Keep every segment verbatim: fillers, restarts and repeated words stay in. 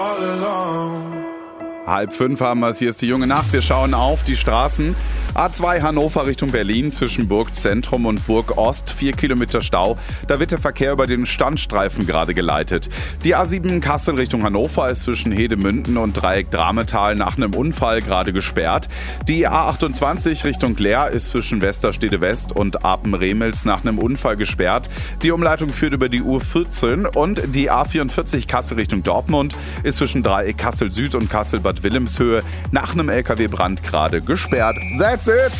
Halb fünf haben wir es, hier ist die junge Nacht. Wir schauen auf die Straßen. A zwei Hannover Richtung Berlin zwischen Burgzentrum und Burg Ost. Vier Kilometer Stau. Da wird der Verkehr über den Standstreifen gerade geleitet. Die A sieben Kassel Richtung Hannover ist zwischen Hedemünden und Dreieck Drametal nach einem Unfall gerade gesperrt. Die A achtundzwanzig Richtung Leer ist zwischen Westerstede West und Apen-Remels nach einem Unfall gesperrt. Die Umleitung führt über die U vierzehn und die A vierundvierzig Kassel Richtung Dortmund ist zwischen Dreieck Kassel Süd und Kassel-Bad Wilhelmshöhe nach einem L K W-Brand gerade gesperrt. That's it!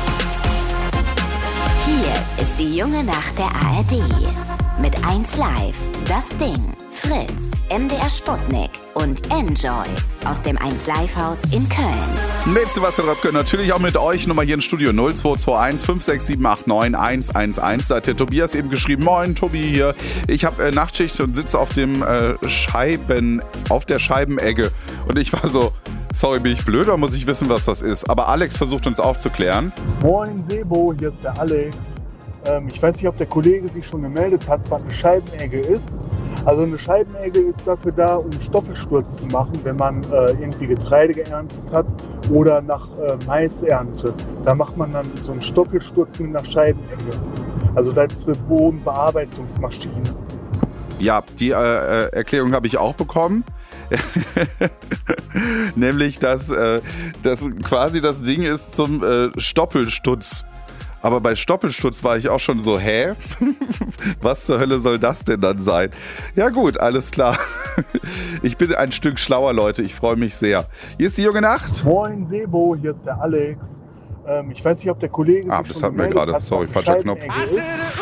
Hier ist die junge Nacht der A R D. Mit eins Live, Das Ding, Fritz, M D R Sputnik und Enjoy aus dem eins Live Haus in Köln. Mit Sebastian Röpke, natürlich auch mit euch. Nummer hier im Studio null zwei zwei eins fünf sechs sieben acht neun eins eins eins. Da hat der Tobias eben geschrieben. Moin, Tobi hier. Ich habe äh, Nachtschicht und sitze auf dem äh, Scheiben, auf der Scheibenegge. Und ich war so, sorry, bin ich blöd oder muss ich wissen, was das ist? Aber Alex versucht uns aufzuklären. Moin Sebo, hier ist der Alex. Ähm, ich weiß nicht, ob der Kollege sich schon gemeldet hat, was eine Scheibenegge ist. Also eine Scheibenegge ist dafür da, um Stoppelsturz zu machen, wenn man äh, irgendwie Getreide geerntet hat oder nach äh, Maisernte. Da macht man dann so einen Stoppelsturz mit einer Scheibenegge. Also das ist eine Bodenbearbeitungsmaschine. Ja, die äh, Erklärung habe ich auch bekommen. Nämlich, dass äh, das quasi das Ding ist zum äh, Stoppelstutz. Aber bei Stoppelstutz war ich auch schon so, hä? Was zur Hölle soll das denn dann sein? Ja gut, alles klar. Ich bin ein Stück schlauer, Leute. Ich freue mich sehr. Hier ist die junge Nacht. Moin Sebo, hier ist der Alex. Ähm, ich weiß nicht, ob der Kollege Ah, sich das schon hatten wir gemeldet gerade. hat, Sorry, was falscher eine Knopf. Scheibenegge ist.